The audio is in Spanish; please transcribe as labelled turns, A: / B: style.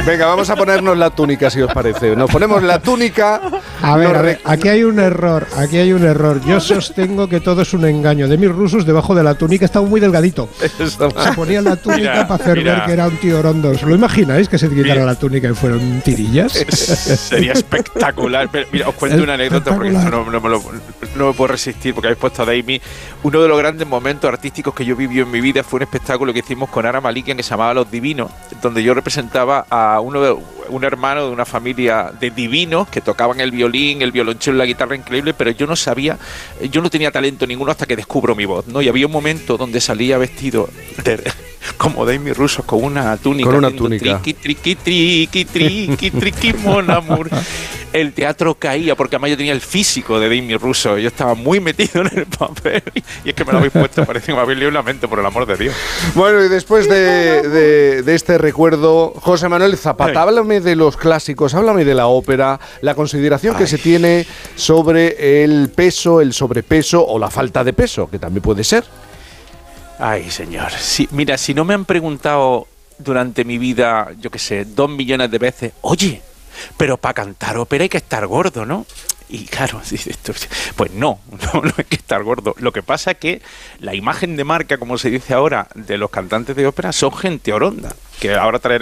A: Venga, vamos a ponernos la túnica, si os parece. Nos ponemos la túnica.
B: A ver, aquí hay un error. Yo sostengo que todo es un engaño. Demis Roussos, debajo de la túnica, estaba muy delgadito. Se ponía la túnica para hacer ver que era un tío orondo. ¿Os lo imagináis que se quitara la túnica y fueron tirillas?
C: Sería espectacular. Pero, mira, os cuento una anécdota porque no me puedo resistir, porque habéis puesto a Demis. Uno de los grandes momentos artísticos que yo viví en mi vida fue un espectáculo que hicimos con Ara Malikian que se llamaba Los Divinos, donde yo representaba a un hermano de una familia de divinos que tocaban el violín, el violonchelo y la guitarra increíble, pero yo no tenía talento ninguno hasta que descubro mi voz, ¿no? Y había un momento donde salía vestido como Demis Roussos con una túnica.
A: Con una túnica.
C: Triqui, mon amour. El teatro caía porque además yo tenía el físico de Demis Roussos. Yo estaba muy metido en el papel y es que me lo habéis puesto, parece que me habéis leído la mente, por el amor de Dios.
A: Bueno, y después de este recuerdo, José Manuel Zapata, háblame de los clásicos, háblame de la ópera, la consideración que se tiene sobre el peso, el sobrepeso o la falta de peso, que también puede ser.
C: Ay, señor. Sí, mira, si no me han preguntado durante mi vida, yo qué sé, 2 millones de veces, oye, pero para cantar ópera hay que estar gordo, ¿no? Y claro, pues no hay que estar gordo. Lo que pasa es que la imagen de marca, como se dice ahora, de los cantantes de ópera son gente oronda, que ahora traeré